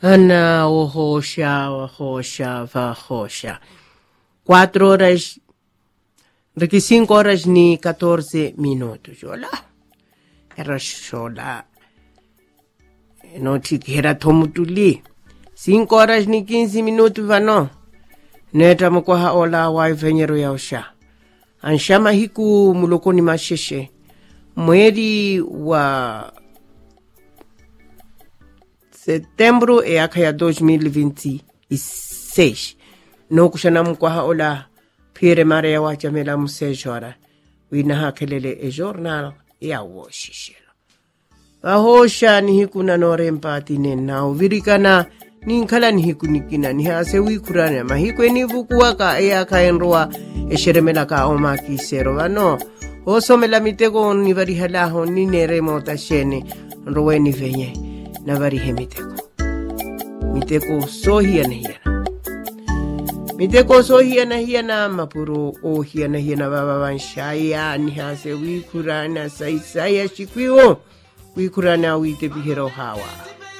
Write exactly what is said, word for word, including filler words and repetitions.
Ana ohosha, ohosha, vahosha. Cuatro horas, de que cinco horas ni catorce minutos. Hola. Era sola. No chiquera tomutuli. Cinco horas ni quince minutos vano. Neta mkoha ola wai venyero ya osha. Anshama hiku mulokoni masheshe. Mweri wa setembro e akaya dois mil e vinte e seis. No kushana mkwaha ola pire mare ya wachamela msejora. Wina hakelele e jornal ya woshishelo. Ahosha ni hiku na norempati nena. Uvirikana ni nkala ni hiku nikina. Ni hase wikurana. Mahiku eni vukuwaka e akaenroa e sheremela ka omaki sero. Vano. Oso me la mitego ni varihalaho ni neremo tashene. Rowe ni venye. Na varihe mitego. Mitego sohiana hiana. Mitego sohiana hiana. Mapuro o hiana hiana baba vanshaya. Ni hase wikurana saisaya shikwiwo. Wikurana wite bihero hawa.